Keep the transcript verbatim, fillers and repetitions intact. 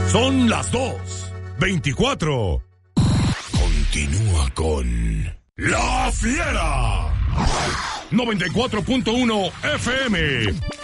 Son las dos veinticuatro. Continúa con La Fiera. noventa y cuatro punto uno F M.